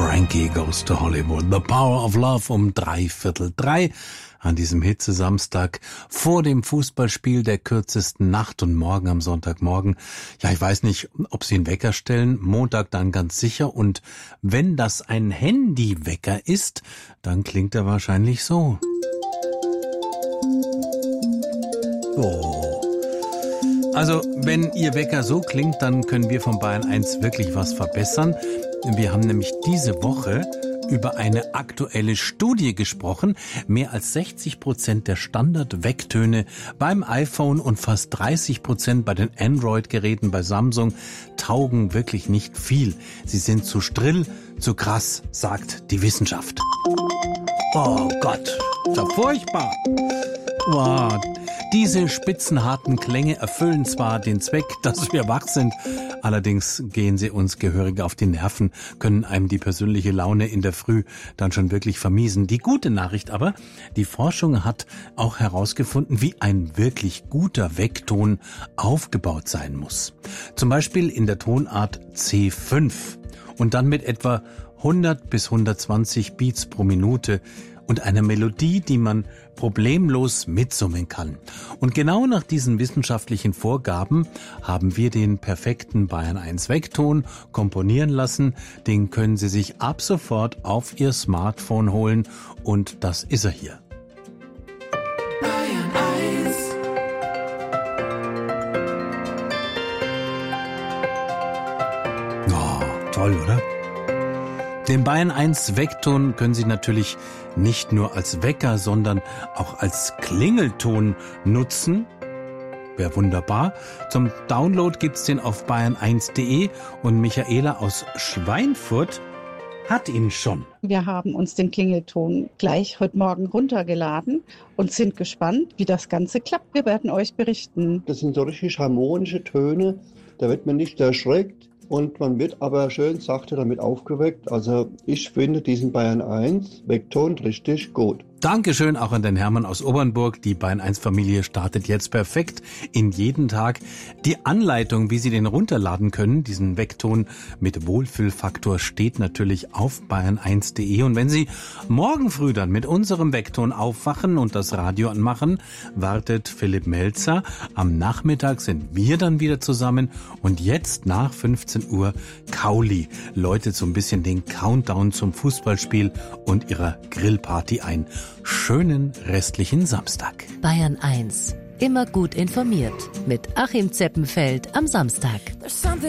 Frankie Goes to Hollywood. The Power of Love um 3:45 an diesem Hitze-Samstag vor dem Fußballspiel der kürzesten Nacht und morgen am Sonntagmorgen. Ja, ich weiß nicht, ob Sie einen Wecker stellen, Montag dann ganz sicher. Und wenn das ein Handywecker ist, dann klingt er wahrscheinlich so. Oh. Also, wenn Ihr Wecker so klingt, dann können wir von Bayern 1 wirklich was verbessern. Wir haben nämlich diese Woche über eine aktuelle Studie gesprochen. Mehr als 60% der Standard-Wecktöne beim iPhone und fast 30% bei den Android-Geräten bei Samsung taugen wirklich nicht viel. Sie sind zu strill, zu krass, sagt die Wissenschaft. Oh Gott, ist ja furchtbar. Wow. Diese spitzenharten Klänge erfüllen zwar den Zweck, dass wir wach sind, allerdings gehen sie uns gehörig auf die Nerven, können einem die persönliche Laune in der Früh dann schon wirklich vermiesen. Die gute Nachricht aber, die Forschung hat auch herausgefunden, wie ein wirklich guter Weckton aufgebaut sein muss. Zum Beispiel in der Tonart C5 und dann mit etwa 100 bis 120 Beats pro Minute und einer Melodie, die man problemlos mitsummen kann. Und genau nach diesen wissenschaftlichen Vorgaben haben wir den perfekten Bayern 1 Weckton komponieren lassen. Den können Sie sich ab sofort auf Ihr Smartphone holen und das ist er hier. Bayern 1. Oh, toll, oder? Den Bayern 1 Weckton können Sie natürlich nicht nur als Wecker, sondern auch als Klingelton nutzen. Wäre wunderbar. Zum Download gibt's den auf bayern1.de und Michaela aus Schweinfurt hat ihn schon. Wir haben uns den Klingelton gleich heute Morgen runtergeladen und sind gespannt, wie das Ganze klappt. Wir werden euch berichten. Das sind so richtig harmonische Töne, da wird man nicht erschreckt. Und man wird aber schön sachte damit aufgeweckt. Also ich finde diesen Bayern 1 Weckton richtig gut. Dankeschön auch an den Hermann aus Obernburg. Die Bayern 1 Familie startet jetzt perfekt in jeden Tag. Die Anleitung, wie Sie den runterladen können, diesen Weckton mit Wohlfühlfaktor, steht natürlich auf bayern1.de. Und wenn Sie morgen früh dann mit unserem Weckton aufwachen und das Radio anmachen, wartet Philipp Melzer. Am Nachmittag sind wir dann wieder zusammen. Und jetzt nach 15 Uhr Kauli läutet so ein bisschen den Countdown zum Fußballspiel und ihrer Grillparty ein. Schönen restlichen Samstag. Bayern 1. Immer gut informiert mit Achim Zeppenfeld am Samstag.